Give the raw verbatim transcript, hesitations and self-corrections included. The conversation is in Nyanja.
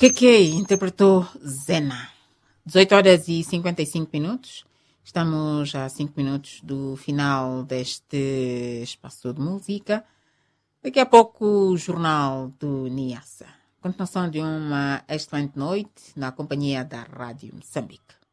K K interpretou Zena. dezoito horas e cinquenta e cinco minutos. Estamos a cinco minutos do final deste espaço de música. Daqui a pouco o jornal do Niassa. Continuação de uma excelente noite na companhia da Rádio Moçambique.